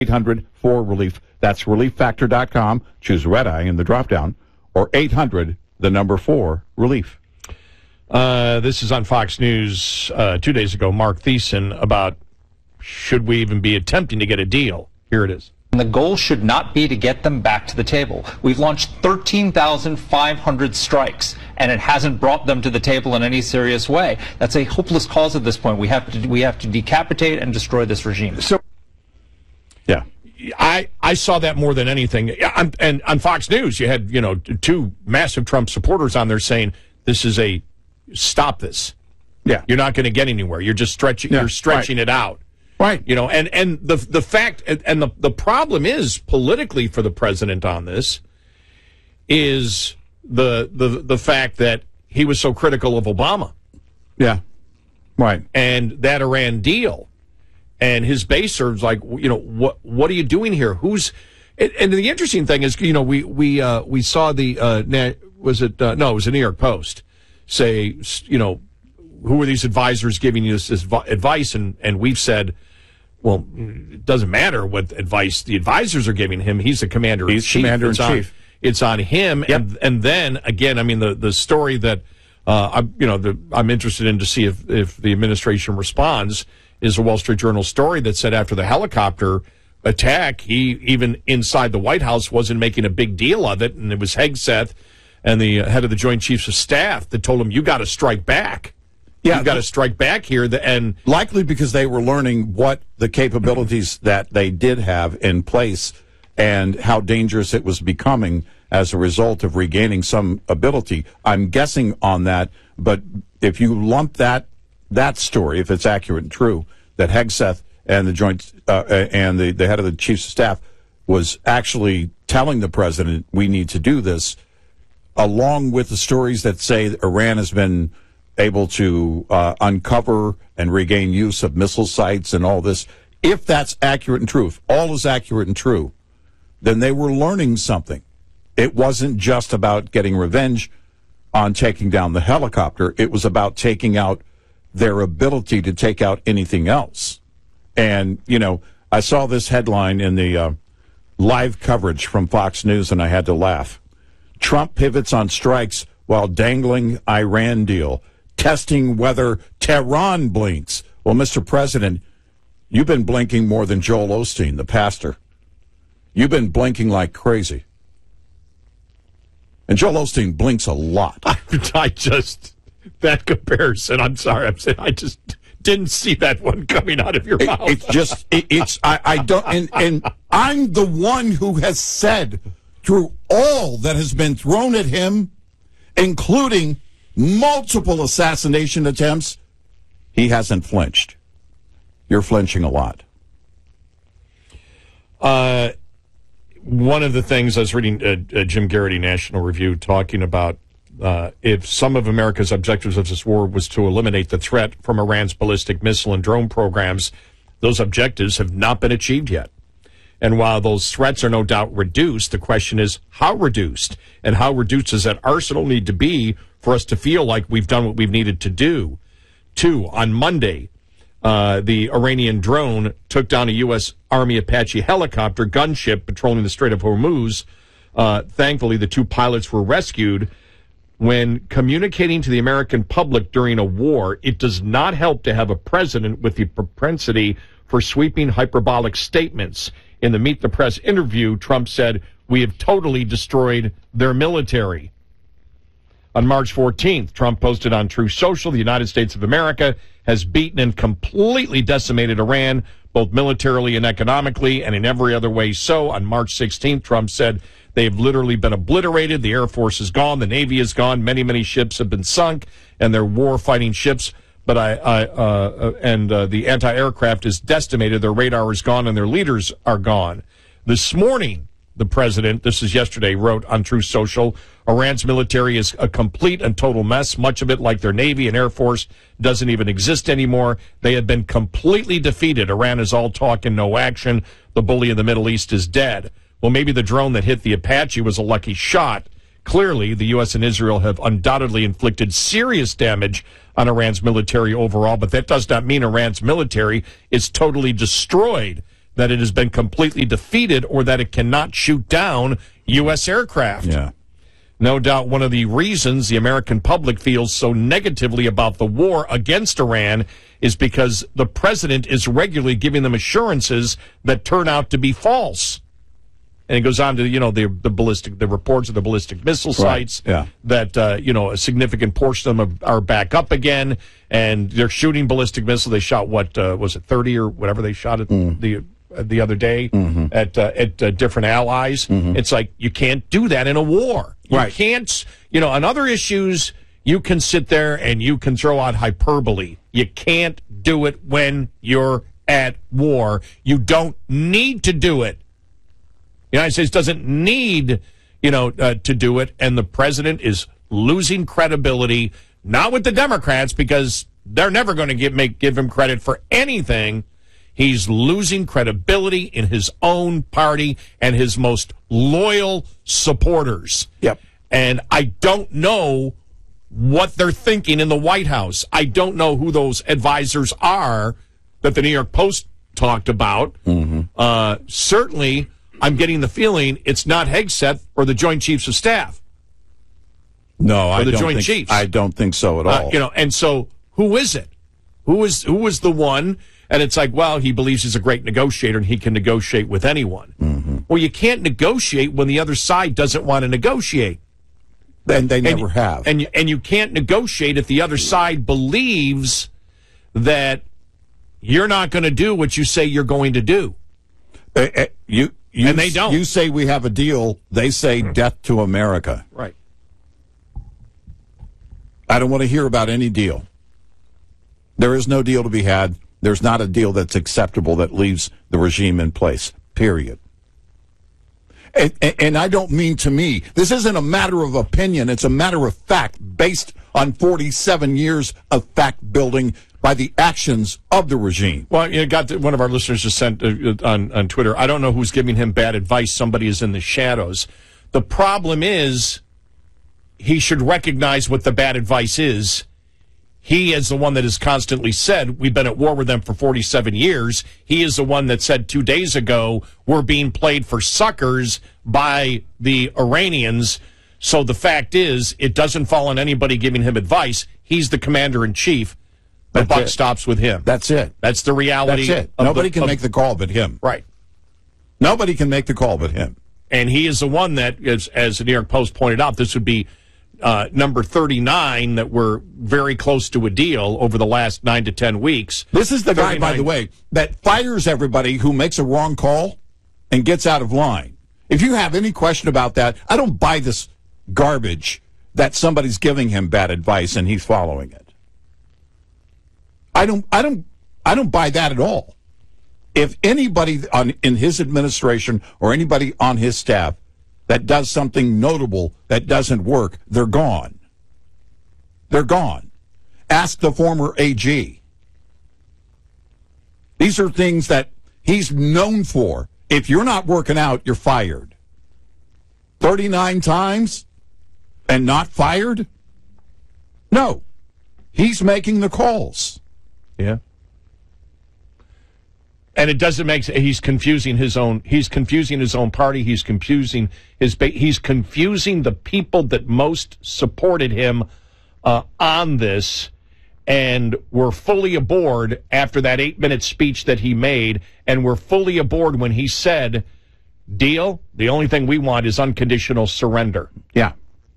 800-4RELIEF. That's relieffactor.com. Choose Red Eye in the drop-down, or 800-4-RELIEF. This is on Fox News 2 days ago. Mark Thiessen about should we even be attempting to get a deal. Here it is. And the goal should not be to get them back to the table. We've launched 13,500 strikes, and it hasn't brought them to the table in any serious way. That's a hopeless cause at this point. We have to decapitate and destroy this regime. So, yeah, I saw that more than anything. And on Fox News, you had two massive Trump supporters on there saying this is a stop this. Yeah, you're not going to get anywhere. You're just stretching. Yeah, you're stretching it out. Right. And the fact and the problem is politically for the president on this is the fact that he was so critical of Obama. Yeah. Right. And that Iran deal. And his base serves like, what are you doing here? And the interesting thing is, we saw the it was the New York Post say, who are these advisors giving you this advice? And we've said, well, it doesn't matter what advice the advisors are giving him. He's the commander-in-chief. He's commander-in-chief. It's on him. Yep. And then, again, I mean, the story that, I'm interested in to see if the administration responds is a Wall Street Journal story that said after the helicopter attack, he, even inside the White House, wasn't making a big deal of it. And it was Hegseth and the head of the Joint Chiefs of Staff that told him, you got to strike back. Yeah, you've got to strike back here. And likely because they were learning what the capabilities that they did have in place and how dangerous it was becoming as a result of regaining some ability. I'm guessing on that, but if you lump that story, if it's accurate and true, that Hegseth and the joint and the head of the Chiefs of Staff was actually telling the president, we need to do this, along with the stories that say that Iran has been able to uncover and regain use of missile sites and all this. If that's accurate and true, if all is accurate and true, then they were learning something. It wasn't just about getting revenge on taking down the helicopter. It was about taking out their ability to take out anything else. And, I saw this headline in the live coverage from Fox News, and I had to laugh. Trump pivots on strikes while dangling Iran deal, testing whether Tehran blinks. Well, Mr. President, you've been blinking more than Joel Osteen, the pastor. You've been blinking like crazy. And Joel Osteen blinks a lot. That comparison, I'm sorry, I just didn't see that one coming out of your mouth. I don't, and I'm the one who has said through all that has been thrown at him, including multiple assassination attempts, he hasn't flinched. You're flinching a lot. One of the things I was reading Jim Garrity, National Review, talking about if some of America's objectives of this war was to eliminate the threat from Iran's ballistic missile and drone programs, those objectives have not been achieved yet. And while those threats are no doubt reduced, the question is how reduced? And how reduced does that arsenal need to be for us to feel like we've done what we've needed to do? Two, on Monday, the Iranian drone took down a U.S. Army Apache helicopter gunship patrolling the Strait of Hormuz. Thankfully, the two pilots were rescued. When communicating to the American public during a war, it does not help to have a president with the propensity for sweeping hyperbolic statements. In the Meet the Press interview, Trump said, "We have totally destroyed their military." On March 14th, Trump posted on Truth Social, the United States of America has beaten and completely decimated Iran, both militarily and economically, and in every other way so. On March 16th, Trump said, they've literally been obliterated. The Air Force is gone. The Navy is gone. Many, many ships have been sunk, and they're war-fighting ships. But the anti-aircraft is decimated. Their radar is gone, and their leaders are gone. This morning, the president, this is yesterday, wrote on Truth Social, Iran's military is a complete and total mess. Much of it, like their Navy and Air Force, doesn't even exist anymore. They have been completely defeated. Iran is all talk and no action. The bully in the Middle East is dead. Well, maybe the drone that hit the Apache was a lucky shot. Clearly, the U.S. and Israel have undoubtedly inflicted serious damage on Iran's military overall, but that does not mean Iran's military is totally destroyed. that it has been completely defeated or that it cannot shoot down U.S. aircraft. Yeah. No doubt one of the reasons the American public feels so negatively about the war against Iran is because the president is regularly giving them assurances that turn out to be false. And it goes on to, the reports of the ballistic missile sites, yeah. that, a significant portion of them are back up again, and they're shooting ballistic missiles. They shot, was it 30 or whatever they shot at the other day at different allies. It's like, you can't do that in a war. You can't, on other issues, you can sit there and you can throw out hyperbole. You can't do it when you're at war. You don't need to do it. The United States doesn't need, to do it, and the president is losing credibility, not with the Democrats, because they're never going to give him credit for anything. He's losing credibility in his own party and his most loyal supporters. Yep. And I don't know what they're thinking in the White House. I don't know who those advisors are that the New York Post talked about. Certainly, I'm getting the feeling it's not Hegseth or the Joint Chiefs of Staff. No, I don't think so at all. And so who is it? Who was the one? And it's like, well, he believes he's a great negotiator and he can negotiate with anyone. Well, you can't negotiate when the other side doesn't want to negotiate. And they never have. And you can't negotiate if the other side believes that you're not going to do what you say you're going to do. And they don't. You say we have a deal. They say death to America. Right. I don't want to hear about any deal. There is no deal to be had. There's not a deal that's acceptable that leaves the regime in place, period. And I don't mean to me. This isn't a matter of opinion. It's a matter of fact based on 47 years of fact building by the actions of the regime. Well, one of our listeners just sent on Twitter, I don't know who's giving him bad advice. Somebody is in the shadows. The problem is he should recognize what the bad advice is. He is the one that has constantly said, we've been at war with them for 47 years. He is the one that said 2 days ago, we're being played for suckers by the Iranians. So the fact is, it doesn't fall on anybody giving him advice. He's the commander-in-chief. The buck stops with him. That's it. That's the reality. That's it. Nobody can make the call but him. Right. Nobody can make the call but him. And he is the one that, as the New York Post pointed out, this would be number 39 that we're very close to a deal over the last 9 to 10 weeks. This is the guy, by the way, that fires everybody who makes a wrong call and gets out of line. If you have any question about that, I don't buy this garbage that somebody's giving him bad advice and he's following it. I don't buy that at all. If anybody in his administration or anybody on his staff that does something notable that doesn't work, they're gone. They're gone. Ask the former AG. These are things that he's known for. If you're not working out, you're fired. 39 times and not fired? No. He's making the calls. Yeah. And it doesn't make sense. He's confusing his own party. He's confusing the people that most supported him on this and were fully aboard after that 8-minute speech that he made, and were fully aboard when he said, deal, the only thing we want is unconditional surrender. Yeah.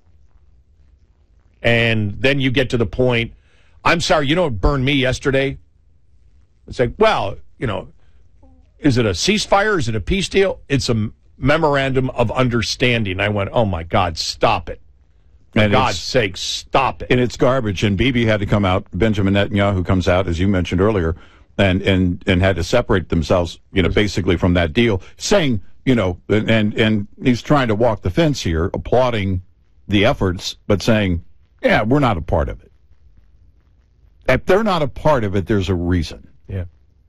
And then you get to the point, I'm sorry, you know what burned me yesterday? It's like, well, is it a ceasefire? Is it a peace deal? It's a memorandum of understanding. I went, oh, my God, stop it. For God's sake, stop it. And it's garbage. And Bibi had to come out, Benjamin Netanyahu comes out, as you mentioned earlier, and had to separate themselves, basically from that deal, saying, and he's trying to walk the fence here, applauding the efforts, but saying, yeah, we're not a part of it. If they're not a part of it, there's a reason. Yeah.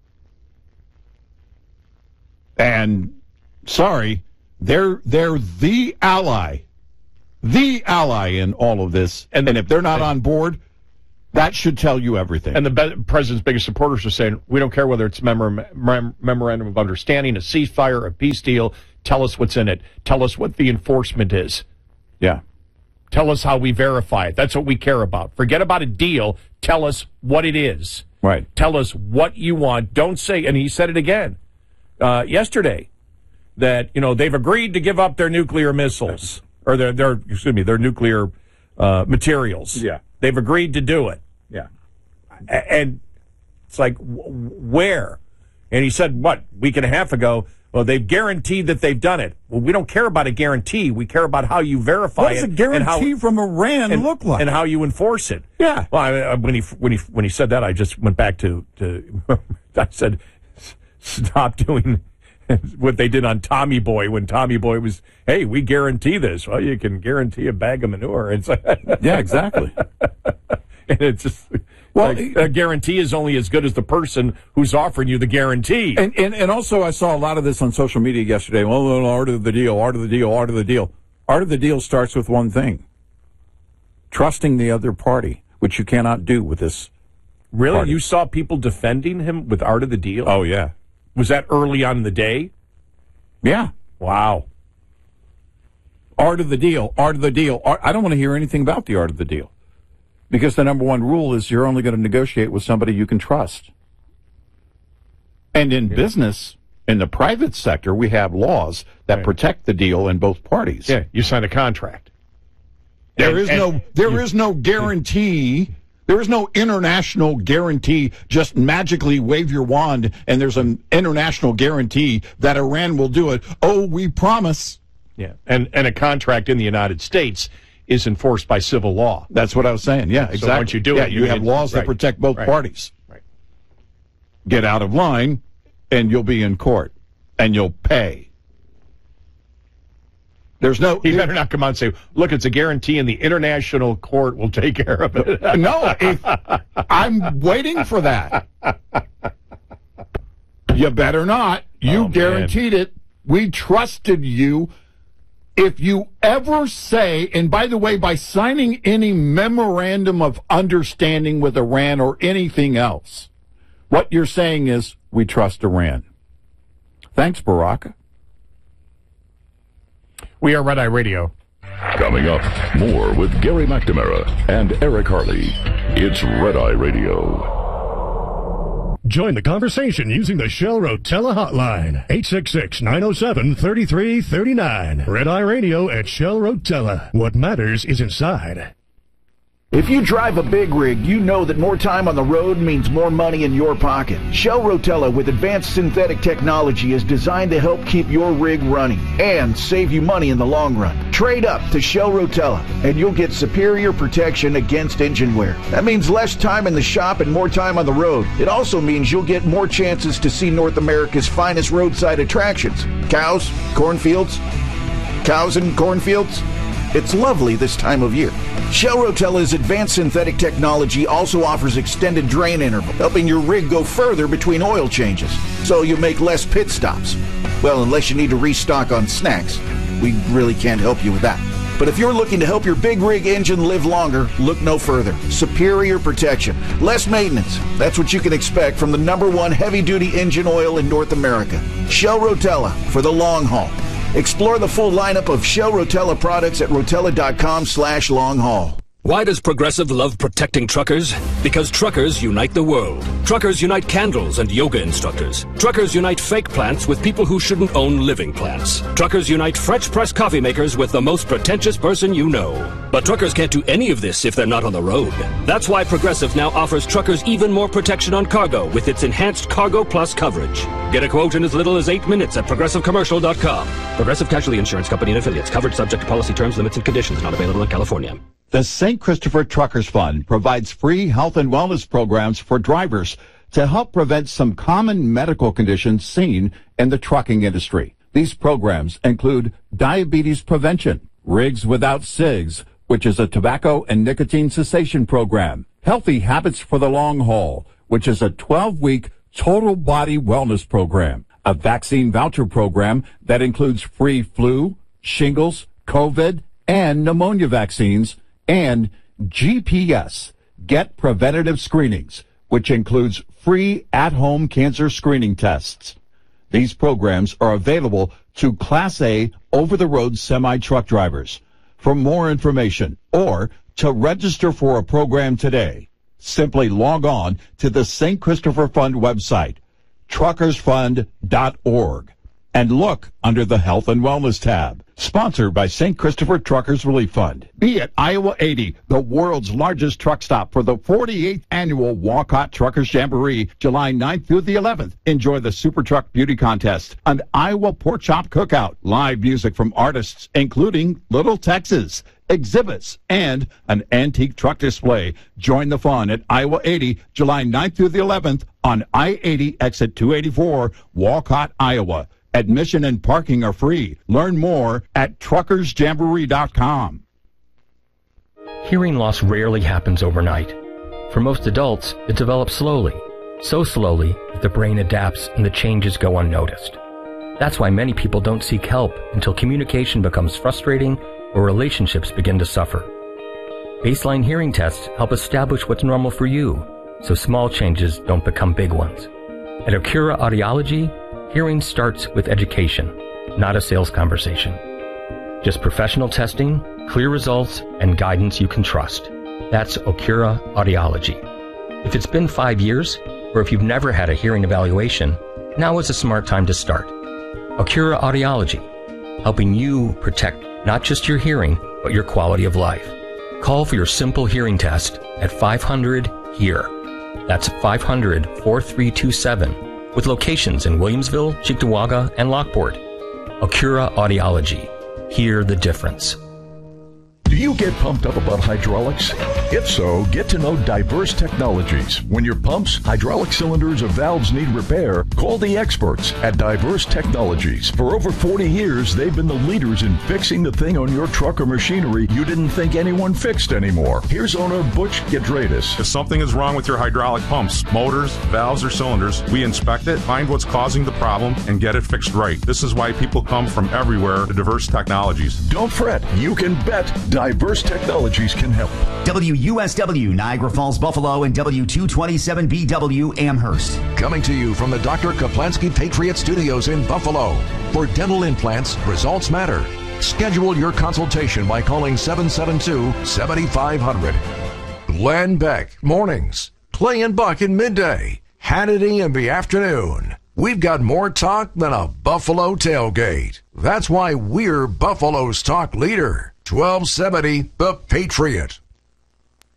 And sorry, they're the ally in all of this. And if they're not on board, That should tell you everything. And the president's biggest supporters are saying, we don't care whether it's memorandum of understanding, a ceasefire, a peace deal. Tell us what's in it. Tell us what the enforcement is. Yeah. Tell us how we verify it. That's what we care about. Forget about a deal. Tell us what it is. Right. Tell us what you want. Don't say, and he said it again yesterday, that, they've agreed to give up their nuclear missiles, or their nuclear materials. Yeah. They've agreed to do it. Yeah. And it's like, where? And he said, what, week and a half ago, well, they've guaranteed that they've done it. Well, we don't care about a guarantee. We care about how you verify it. What does a guarantee from Iran look like? And how you enforce it. Yeah. Well, when he said that, I just went back to I said, stop doing what they did on Tommy Boy when Tommy Boy was, hey, we guarantee this. Well, you can guarantee a bag of manure. It's yeah, exactly. And it's just, a guarantee is only as good as the person who's offering you the guarantee. And also I saw a lot of this on social media yesterday. Well, art of the deal, art of the deal, art of the deal. Art of the deal starts with one thing: trusting the other party, which you cannot do with this. Really? party. You saw people defending him with art of the deal? Oh, yeah. Was that early on in the day? Yeah. Wow. Art of the deal, art of the deal. I don't want to hear anything about the art of the deal. Because the number one rule is you're only going to negotiate with somebody you can trust. And in business, in the private sector, we have laws that protect the deal in both parties. Yeah, you sign a contract. There is no guarantee. There is no international guarantee. Just magically wave your wand and there's an international guarantee that Iran will do it. Oh, we promise. Yeah, and a contract in the United States is enforced by civil law. That's what I was saying. Yeah, exactly. So once you do it, you have laws that protect both parties. Right. Get out of line, and you'll be in court, and you'll pay. There's no. He better not come out and say, "Look, it's a guarantee, and the international court will take care of it." No, I'm waiting for that. You better not. You guaranteed it. We trusted you. If you ever say, and by the way, by signing any memorandum of understanding with Iran or anything else, what you're saying is, we trust Iran. Thanks, Barack. We are Red Eye Radio. Coming up, more with Gary McNamara and Eric Harley. It's Red Eye Radio. Join the conversation using the Shell Rotella hotline, 866-907-3339. Red Eye Radio at Shell Rotella. What matters is inside. If you drive a big rig, you know that more time on the road means more money in your pocket. Shell Rotella with advanced synthetic technology is designed to help keep your rig running and save you money in the long run. Trade up to Shell Rotella and you'll get superior protection against engine wear. That means less time in the shop and more time on the road. It also means you'll get more chances to see North America's finest roadside attractions. Cows, cornfields, cows and cornfields. It's lovely this time of year. Shell Rotella's advanced synthetic technology also offers extended drain interval, helping your rig go further between oil changes, so you make less pit stops. Well, unless you need to restock on snacks, we really can't help you with that. But if you're looking to help your big rig engine live longer, look no further. Superior protection, less maintenance. That's what you can expect from the #1 heavy-duty engine oil in North America. Shell Rotella for the long haul. Explore the full lineup of Shell Rotella products at rotella.com/long-haul. Why does Progressive love protecting truckers? Because truckers unite the world. Truckers unite candles and yoga instructors. Truckers unite fake plants with people who shouldn't own living plants. Truckers unite French press coffee makers with the most pretentious person you know. But truckers can't do any of this if they're not on the road. That's why Progressive now offers truckers even more protection on cargo with its enhanced Cargo Plus coverage. Get a quote in as little as 8 minutes at progressivecommercial.com. Progressive Casualty Insurance Company and affiliates. Coverage subject to policy terms, limits, and conditions. Not available in California. The St. Christopher Truckers Fund provides free health and wellness programs for drivers to help prevent some common medical conditions seen in the trucking industry. These programs include diabetes prevention, Rigs Without Cigs, which is a tobacco and nicotine cessation program, Healthy Habits for the Long Haul, which is a 12-week total body wellness program, a vaccine voucher program that includes free flu, shingles, COVID, and pneumonia vaccines, and GPS, Get preventative screenings, which includes free at-home cancer screening tests. These programs are available to Class A over-the-road semi-truck drivers. For more information or to register for a program today, simply log on to the St. Christopher Fund website, truckersfund.org, and look under the Health and Wellness tab. Sponsored by St. Christopher Truckers Relief Fund. Be at Iowa 80, the world's largest truck stop, for the 48th annual Walcott Truckers Jamboree, July 9th through the 11th. Enjoy the Super Truck Beauty Contest, an Iowa Pork Chop Cookout, live music from artists including Little Texas, exhibits, and an antique truck display. Join the fun at Iowa 80, July 9th through the 11th on I-80 exit 284, Walcott, Iowa. Admission and parking are free. Learn more at truckersjamboree.com. Hearing loss rarely happens overnight. For most adults, it develops slowly. So slowly that the brain adapts and the changes go unnoticed. That's why many people don't seek help until communication becomes frustrating or relationships begin to suffer. Baseline hearing tests help establish what's normal for you, so small changes don't become big ones. At Okura Audiology, hearing starts with education, not a sales conversation. Just professional testing, clear results, and guidance you can trust. That's Okura Audiology. If it's been 5 years, or if you've never had a hearing evaluation, now is a smart time to start. Okura Audiology, helping you protect not just your hearing, but your quality of life. Call for your simple hearing test at 500-HEAR. That's 500-4327. With locations in Williamsville, Cheektowaga, and Lockport. Okura Audiology. Hear the difference. Do you get pumped up about hydraulics? If so, get to know Diverse Technologies. When your pumps, hydraulic cylinders, or valves need repair, call the experts at Diverse Technologies. For over 40 years, they've been the leaders in fixing the thing on your truck or machinery you didn't think anyone fixed anymore. Here's owner Butch Gedradis. If something is wrong with your hydraulic pumps, motors, valves, or cylinders, we inspect it, find what's causing the problem, and get it fixed right. This is why people come from everywhere to Diverse Technologies. Don't fret. You can bet Diverse Technologies can help. WUSW, Niagara Falls, Buffalo, and W227BW, Amherst. Coming to you from the Dr. Kaplansky Patriot Studios in Buffalo. For dental implants, results matter. Schedule your consultation by calling 772-7500. Glenn Beck, mornings. Clay and Buck in midday. Hannity in the afternoon. We've got more talk than a Buffalo tailgate. That's why we're Buffalo's talk leader. 1270 The Patriot.